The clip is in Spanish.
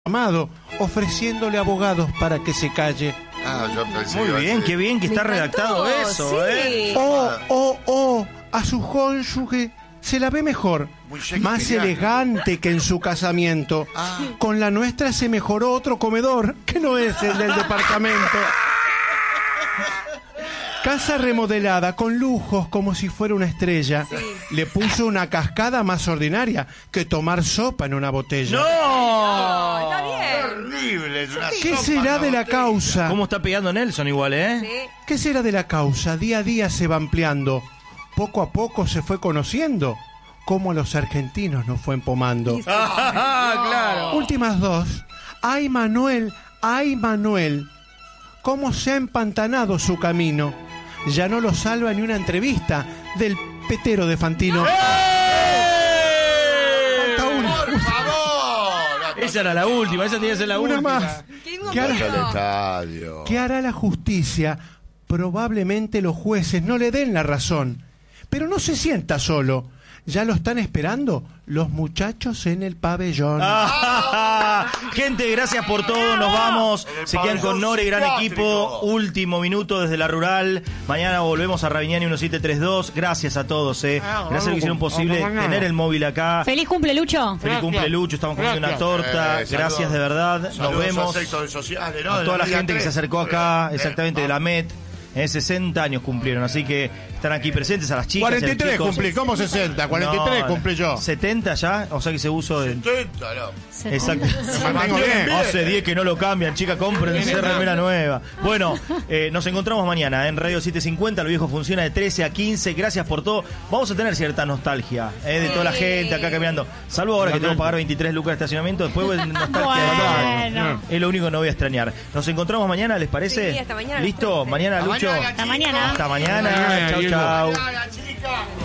Amado, ofreciéndole abogados para que se calle. Yo pensé Muy bien, qué bien que está redactado eso, sí. A su cónyuge se la ve mejor, más elegante que en su casamiento. Con la nuestra se mejoró otro comedor, que no es el del departamento. Casa remodelada, con lujos como si fuera una estrella. Sí. Le puso una cascada más ordinaria que tomar sopa en una botella. ¡No! Está bien. horrible. ¿Qué será de la causa? ¿Cómo está pegando Nelson igual, Sí. ¿Qué será de la causa? Día a día se va ampliando. Poco a poco se fue conociendo cómo a los argentinos nos fue empomando. Sí. Claro. Últimas dos. ¡Ay, Manuel! ¡Ay, Manuel! ¿Cómo se ha empantanado su camino? Ya no lo salva ni una entrevista del petero de Fantino. Falta una. ¡Por favor! Esa era la última, esa tenía que ser la Una última. más. ¿Qué ¿Qué hará? Vaya al estadio. ¿Qué hará la justicia? Probablemente los jueces no le den la razón. Pero no se sienta solo. Ya lo están esperando los muchachos en el pabellón. Gente, gracias por todo. Nos vamos. Se quedan con Nore, gran equipo. Último minuto desde la rural. Mañana volvemos a Ravignani 1732. Gracias a todos. Gracias a los que hicieron posible tener el móvil acá. ¡Feliz cumple, Lucho! Feliz cumple, Lucho. Estamos comiendo una torta. Gracias de verdad. Nos Saludos vemos. a sectores sociales, ¿no? A De toda la Liga gente que 3. se acercó acá, exactamente, de la MET. 60 años cumplieron, así que están aquí presentes a las chicas. 43 cumplí, ¿cómo 60? 43 No, cumplí yo. 70 ya, o sea que se usó de... 70, no. Exacto. Me mantengo bien. Hace 10 que no lo cambian, chicas, cómprense remera nueva. Bueno, nos encontramos mañana en Radio 750, Lo Viejo funciona de 13 a 15. Gracias por todo. Vamos a tener cierta nostalgia de toda la gente acá caminando. Salvo ahora que tengo que pagar 23 lucas de estacionamiento, después nostalgia. Bueno. Es lo único que no voy a extrañar. Nos encontramos mañana, ¿les parece? Sí, hasta mañana. ¿Listo? Mañana, Lucho. Hasta mañana. Hasta mañana. Chau, chau. Mañana, chicas.